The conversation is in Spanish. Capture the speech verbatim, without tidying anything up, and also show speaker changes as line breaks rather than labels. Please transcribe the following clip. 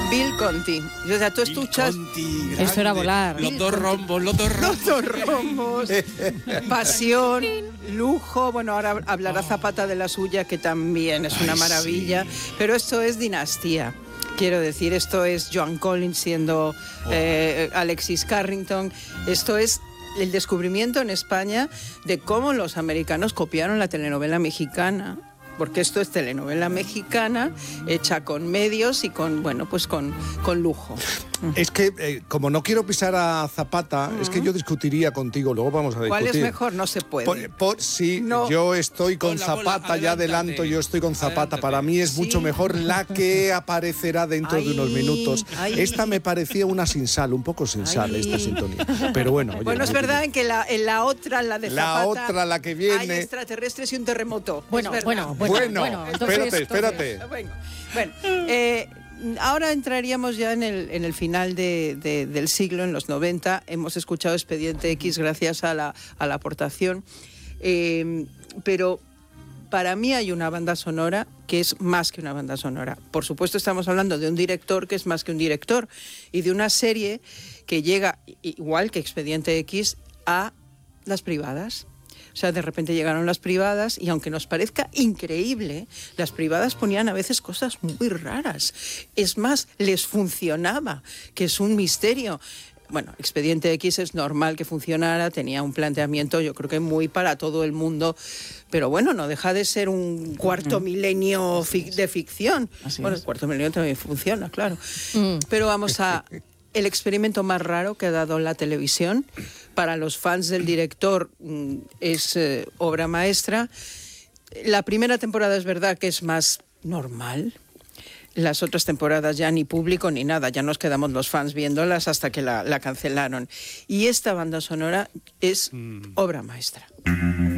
Bill Conti. O sea, tú escuchas...
Conti,
Eso era volar.
Los dos rombos, los dos rombos.
Los dos rombos, pasión, lujo. Bueno, ahora hablará Zapata de la suya, que también es una
Ay,
maravilla.
sí.
Pero esto es dinastía. Quiero decir, esto es Joan Collins siendo eh, Alexis Carrington. Esto es el descubrimiento en España de cómo los americanos copiaron la telenovela mexicana. Porque esto es telenovela mexicana hecha con medios y con, bueno, pues con, con lujo.
Es que, eh, como no quiero pisar a Zapata, uh-huh. es que yo discutiría contigo, luego vamos a discutir.
¿Cuál es mejor? No se puede.
Por, por, sí,
no.
yo estoy con
Ponla,
Zapata,
ponla,
ya adelanto, yo estoy con Zapata.
Adelántate.
Para mí es
Sí.
mucho mejor la que aparecerá dentro
Ay,
de unos minutos.
ay.
Esta me parecía una sin sal, un poco sin sal
Ay.
esta sintonía. Pero bueno, oye,
Bueno, es verdad en que la, en la otra, la de
La
Zapata,
otra, la que viene-
hay extraterrestres y un terremoto.
Bueno,
es
bueno,
verdad.
bueno,
Bueno,
bueno, entonces,
espérate, espérate.
Bueno, bueno eh, ahora entraríamos ya en el, en el final de, de, del siglo, en los noventa. Hemos escuchado Expediente X gracias a la, a la aportación. Eh, pero para mí hay una banda sonora que es más que una banda sonora. Por supuesto, estamos hablando de un director que es más que un director y de una serie que llega, igual que Expediente X, a las privadas. O sea, de repente llegaron las privadas y aunque nos parezca increíble, las privadas ponían a veces cosas muy raras. Es más, les funcionaba, que es un misterio. Bueno, Expediente X es normal que funcionara, tenía un planteamiento yo creo que muy para todo el mundo, pero bueno, no deja de ser un cuarto milenio fic- de ficción.
Así
bueno,
es.
el cuarto milenio también funciona, claro.
Mm.
Pero vamos a... El experimento más raro que ha dado la televisión. Para los fans del director mm, es eh, obra maestra. La primera temporada es verdad que es más normal. Las otras temporadas ya ni público ni nada. Ya nos quedamos los fans viéndolas hasta que la, la cancelaron. Y esta banda sonora es obra maestra.